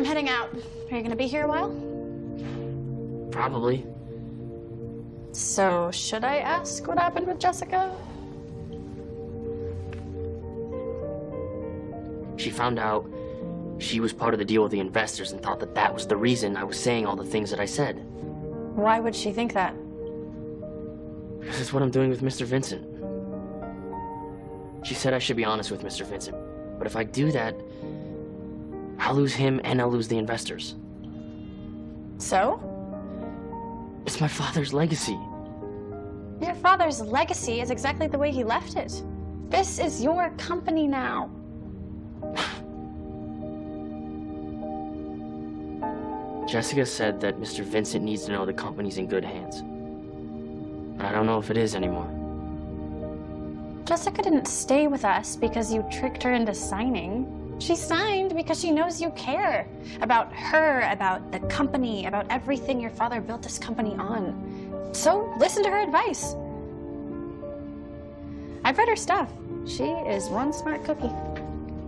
I'm heading out. Are you gonna be here a while? Probably. So, should I ask what happened with Jessica? She found out she was part of the deal with the investors and thought that that was the reason I was saying all the things that I said. Why would she think that? This is what I'm doing with Mr. Vincent. She said I should be honest with Mr. Vincent, but if I do that, I'll lose him and I'll lose the investors. So? It's my father's legacy. Your father's legacy is exactly the way he left it. This is your company now. Jessica said that Mr. Vincent needs to know the company's in good hands. But I don't know if it is anymore. Jessica didn't stay with us because you tricked her into signing. She signed because she knows you care about her, about the company, about everything your father built this company on. So listen to her advice. I've read her stuff. She is one smart cookie.